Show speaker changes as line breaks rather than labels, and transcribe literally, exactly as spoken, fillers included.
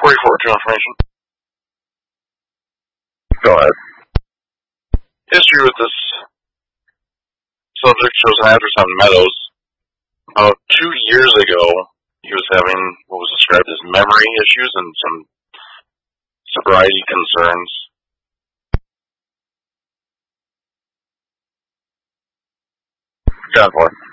forty-four to information.
Go ahead.
History with this subject shows an address on Meadows. About two years ago, he was having what was described as memory issues and some sobriety concerns.
John four.